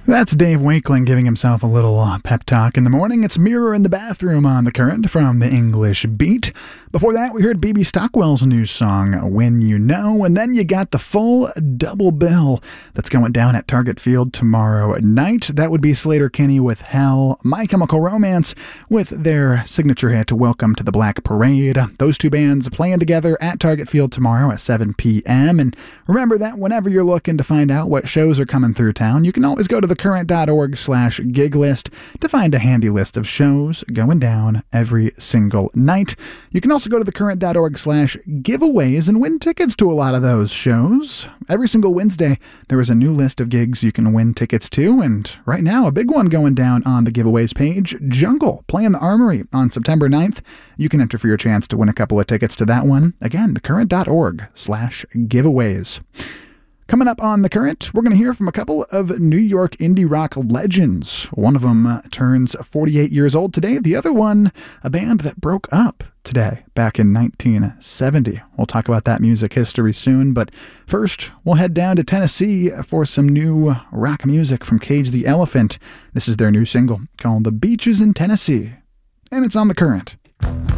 That's Dave Wakeling giving himself a little pep talk in the morning. It's Mirror in the Bathroom on The Current from the English Beat. Before that, we heard BB Stockwell's new song, When You Know, and then you got the full double bill that's going down at Target Field tomorrow night. That would be Sleater-Kinney with Hell, My Chemical Romance with their signature hit, Welcome to the Black Parade. Those two bands playing together at Target Field tomorrow at 7 p.m. And remember that whenever you're looking to find out what shows are coming through town, you can always go to thecurrent.org/gig list to find a handy list of shows going down every single night. You can also go to thecurrent.org/giveaways and win tickets to a lot of those shows. Every single Wednesday, there is a new list of gigs you can win tickets to, and right now, a big one going down on the giveaways page, Jungle, playing the Armory on September 9th. You can enter for your chance to win a couple of tickets to that one. Again, thecurrent.org/giveaways. Coming up on The Current, we're going to hear from a couple of New York indie rock legends. One of them turns 48 years old today. The other one, a band that broke up today, back in 1970. We'll talk about that music history soon, but first, we'll head down to Tennessee for some new rock music from Cage the Elephant. This is their new single called The Beaches in Tennessee, and it's on The Current.